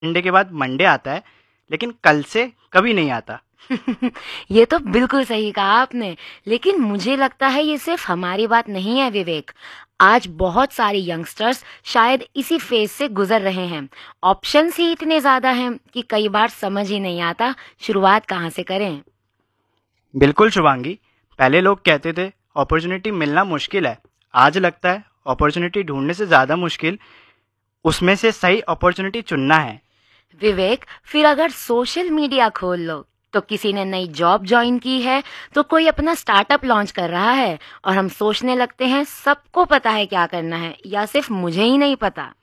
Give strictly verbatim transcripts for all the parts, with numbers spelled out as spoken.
Sunday के बाद Monday आता है, लेकिन कल से कभी नहीं आता। ये तो बिल्कुल सही कहा आपने। लेकिन मुझे लगता है ये सिर्फ हमारी बात नहीं है विवेक। आज बहुत सारे यंगस्टर्स शायद इसी फेज से गुजर रहे हैं। ऑप्शंस ही इतने ज्यादा हैं कि कई बार समझ ही नहीं आता शुरुआत कहाँ से करें। बिल्कुल शुभांगी, पहले लोग कहते थे अपॉर्चुनिटी मिलना मुश्किल है। आज लगता है अपॉर्चुनिटी ढूंढने से ज़्यादा मुश्किल उसमें से सही अपॉर्चुनिटी चुनना है। विवेक, फिर अगर सोशल मीडिया खोल लो तो किसी ने नई जॉब ज्वाइन की है, तो कोई अपना स्टार्टअप लॉन्च कर रहा है और हम सोचने लगते हैं सबको पता है क्या करना है या सिर्फ मुझे ही नहीं पता।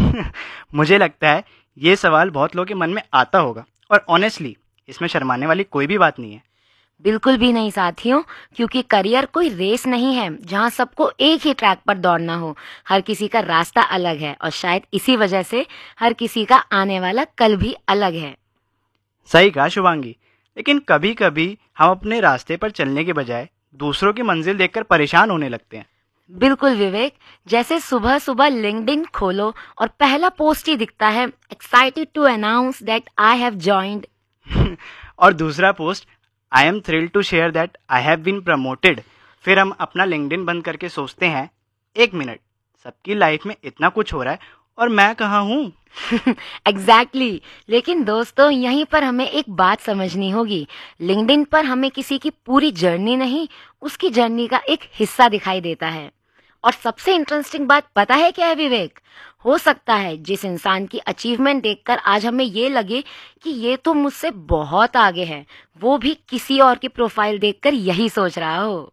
मुझे लगता है ये सवाल बहुत लोगों के मन में आता होगा, और ऑनेस्टली इसमें शर्माने वाली कोई भी बात नहीं है। बिल्कुल भी नहीं साथियों, क्योंकि करियर कोई रेस नहीं है जहां सबको एक ही ट्रैक पर दौड़ना हो। हर किसी का रास्ता अलग है और शायद इसी वजह से हर किसी का आने वाला कल भी अलग है। सही कहा शुभांगी, लेकिन कभी कभी हम अपने रास्ते पर चलने के बजाय दूसरों की मंजिल देखकर परेशान होने लगते हैं। बिल्कुल विवेक, जैसे सुबह सुबह लिंक्डइन खोलो और पहला पोस्ट ही दिखता है, excited to announce that I have joined. और दूसरा post, I am thrilled to share that I have been promoted. फिर हम अपना लिंक्डइन बंद करके सोचते हैं, एक मिनट, सबकी लाइफ में इतना कुछ हो रहा है और मैं कहाँ हूँ। Exactly exactly. लेकिन दोस्तों, यहीं पर हमें एक बात समझनी होगी। लिंक्डइन पर हमें किसी की पूरी जर्नी नहीं, उसकी जर्नी का एक हिस्सा दिखाई देता है। और सबसे इंटरेस्टिंग बात पता है क्या है विवेक? हो सकता है जिस इंसान की अचीवमेंट देखकर आज हमें ये लगे कि ये तो मुझसे बहुत आगे है, वो भी किसी और की प्रोफाइल देखकर यही सोच रहा हो।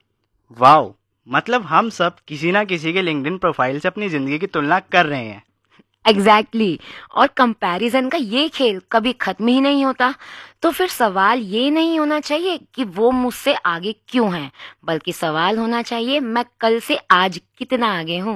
वाओ, मतलब हम सब किसी ना किसी के लिंक्डइन प्रोफाइल से अपनी जिंदगी की तुलना कर रहे हैं। Exactly exactly. और कंपैरिजन का ये खेल कभी खत्म ही नहीं होता। तो फिर सवाल ये नहीं होना चाहिए कि वो मुझसे आगे क्यों है, बल्कि सवाल होना चाहिए मैं कल से आज कितना आगे हूँ।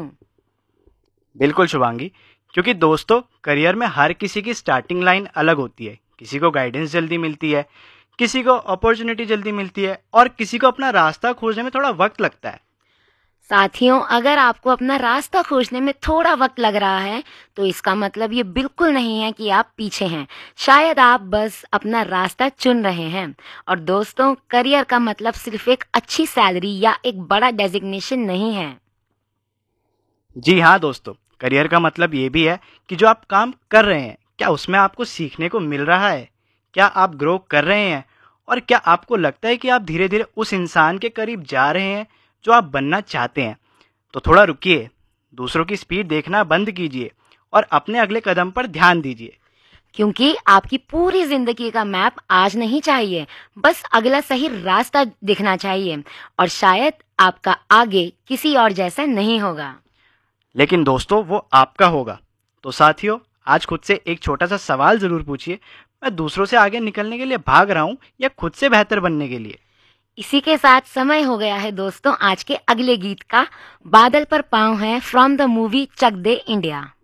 बिल्कुल शुभांगी, क्योंकि दोस्तों करियर में हर किसी की स्टार्टिंग लाइन अलग होती है। किसी को गाइडेंस जल्दी मिलती है, किसी को अपॉर्चुनिटी जल्दी मिलती है, और किसी को अपना रास्ता खोजने में थोड़ा वक्त लगता है। साथियों, अगर आपको अपना रास्ता खोजने में थोड़ा वक्त लग रहा है तो इसका मतलब ये बिल्कुल नहीं है कि आप पीछे हैं। शायद आप बस अपना रास्ता चुन रहे हैं। और दोस्तों, करियर का मतलब सिर्फ एक अच्छी सैलरी या एक बड़ा डेजिग्नेशन नहीं है। जी हाँ दोस्तों, करियर का मतलब ये भी है कि जो आप काम कर रहे हैं, क्या उसमें आपको सीखने को मिल रहा है, क्या आप ग्रो कर रहे हैं, और क्या आपको लगता है कि आप धीरे धीरे उस इंसान के करीब जा रहे हैं जो आप बनना चाहते हैं। तो थोड़ा रुकिए, दूसरों की स्पीड देखना बंद कीजिए और अपने अगले कदम पर ध्यान दीजिए। क्योंकि आपकी पूरी जिंदगी का मैप आज नहीं चाहिए, बस अगला सही रास्ता दिखना चाहिए। और शायद आपका आगे किसी और जैसा नहीं होगा, लेकिन दोस्तों वो आपका होगा। तो साथियों, आज खुद से एक छोटा सा सवाल जरूर पूछिए, मैं दूसरों से आगे निकलने के लिए भाग रहा हूँ या खुद से बेहतर बनने के लिए। इसी के साथ समय हो गया है दोस्तों आज के अगले गीत का। बादल पर पाँव है from the movie Chak they India.